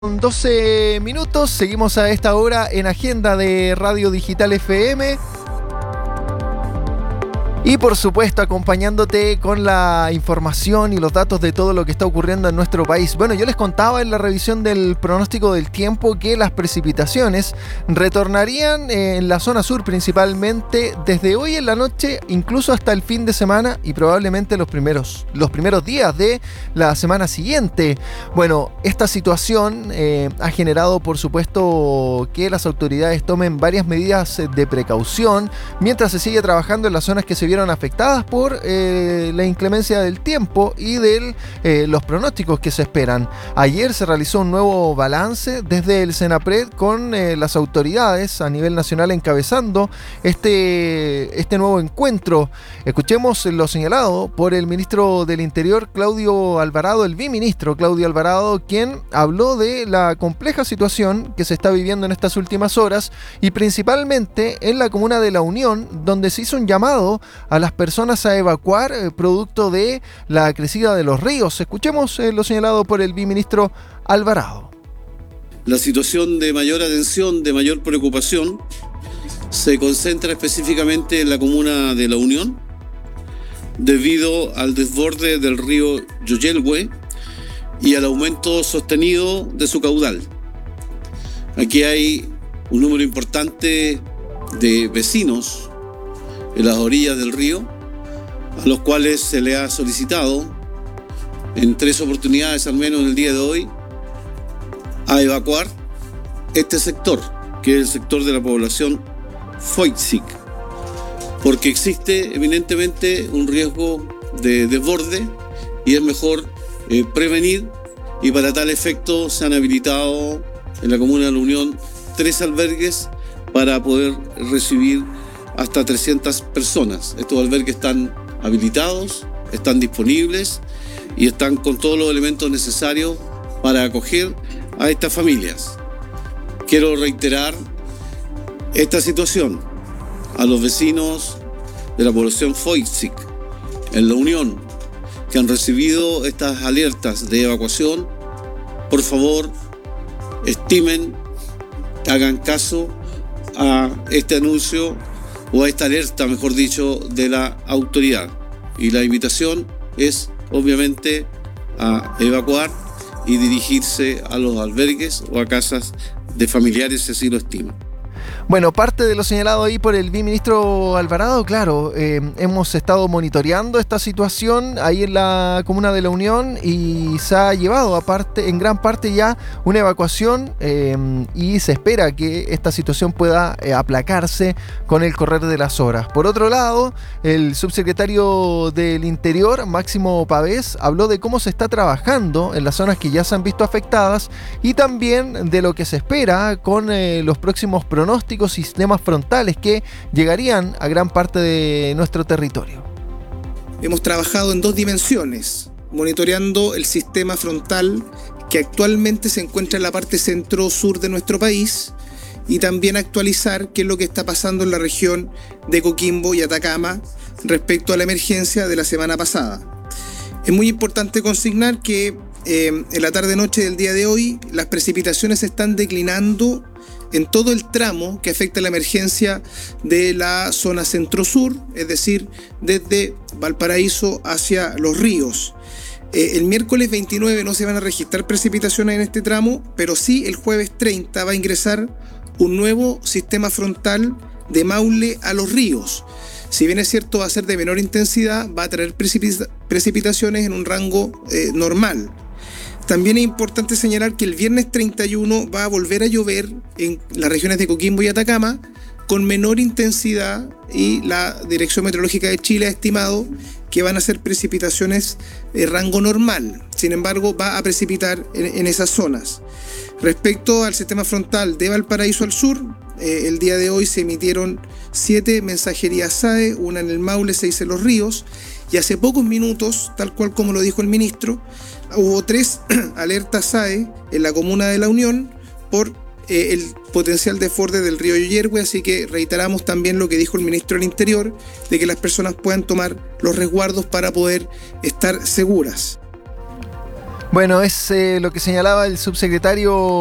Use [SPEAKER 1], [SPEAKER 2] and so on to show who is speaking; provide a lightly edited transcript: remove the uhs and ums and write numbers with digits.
[SPEAKER 1] 12 minutos, seguimos a esta hora en Agenda de Radio Digital FM y por supuesto acompañándote con la información y los datos de todo lo que está ocurriendo en nuestro país. Bueno, yo les contaba en la revisión del pronóstico del tiempo que las precipitaciones retornarían en la zona sur principalmente desde hoy en la noche incluso hasta el fin de semana y probablemente los primeros días de la semana siguiente. Bueno, esta situación ha generado por supuesto que las autoridades tomen varias medidas de precaución mientras se sigue trabajando en las zonas que se vieron afectadas por la inclemencia del tiempo y de los pronósticos que se esperan. Ayer se realizó un nuevo balance desde el Senapred con las autoridades a nivel nacional encabezando este nuevo encuentro. Escuchemos lo señalado por el ministro del Interior, Claudio Alvarado, el biministro Claudio Alvarado, quien habló de la compleja situación que se está viviendo en estas últimas horas y principalmente en la comuna de La Unión, donde se hizo un llamado a las personas a evacuar producto de la crecida de los ríos. Escuchemos lo señalado por el biministro Alvarado.
[SPEAKER 2] La situación de mayor atención, de mayor preocupación, se concentra específicamente en la comuna de La Unión, debido al desborde del río Yoyelhue y al aumento sostenido de su caudal. Aquí hay un número importante de vecinos en las orillas del río, a los cuales se le ha solicitado en 3 oportunidades, al menos en el día de hoy, a evacuar este sector, que es el sector de la población Foixic, porque existe eminentemente un riesgo de desborde y es mejor prevenir, y para tal efecto se han habilitado en la comuna de La Unión 3 albergues para poder recibir hasta 300 personas. Estos albergues están habilitados, están disponibles y están con todos los elementos necesarios para acoger a estas familias. Quiero reiterar esta situación a los vecinos de la población Foixic en La Unión que han recibido estas alertas de evacuación. Por favor, estimen, hagan caso a este anuncio o a esta alerta, mejor dicho, de la autoridad. Y la invitación es, obviamente, a evacuar y dirigirse a los albergues o a casas de familiares, si así lo estiman.
[SPEAKER 1] Bueno, parte de lo señalado ahí por el biministro Alvarado, claro, hemos estado monitoreando esta situación ahí en la comuna de La Unión y se ha llevado aparte, en gran parte ya una evacuación y se espera que esta situación pueda aplacarse con el correr de las horas. Por otro lado, el subsecretario del Interior, Máximo Pavés, habló de cómo se está trabajando en las zonas que ya se han visto afectadas y también de lo que se espera con los próximos pronósticos y sistemas frontales que llegarían a gran parte de nuestro territorio.
[SPEAKER 3] Hemos trabajado en 2 dimensiones, monitoreando el sistema frontal que actualmente se encuentra en la parte centro-sur de nuestro país y también actualizar qué es lo que está pasando en la región de Coquimbo y Atacama respecto a la emergencia de la semana pasada. Es muy importante consignar que en la tarde-noche del día de hoy las precipitaciones están declinando en todo el tramo que afecta la emergencia de la zona centro-sur, es decir, desde Valparaíso hacia Los Ríos. El miércoles 29 no se van a registrar precipitaciones en este tramo, pero sí el jueves 30 va a ingresar un nuevo sistema frontal de Maule a Los Ríos. Si bien es cierto va a ser de menor intensidad, va a traer precipitaciones en un rango normal. También es importante señalar que el viernes 31 va a volver a llover en las regiones de Coquimbo y Atacama con menor intensidad y la Dirección Meteorológica de Chile ha estimado que van a ser precipitaciones de rango normal. Sin embargo, va a precipitar en esas zonas. Respecto al sistema frontal de Valparaíso al sur, el día de hoy se emitieron 7 mensajerías SAE, una en el Maule, 6 en Los Ríos, y hace pocos minutos, tal cual como lo dijo el ministro, hubo 3 alertas SAE en la comuna de La Unión por el potencial desborde del río Yoyelhue, así que reiteramos también lo que dijo el ministro del Interior, de que las personas puedan tomar los resguardos para poder estar seguras.
[SPEAKER 1] Bueno, es lo que señalaba el subsecretario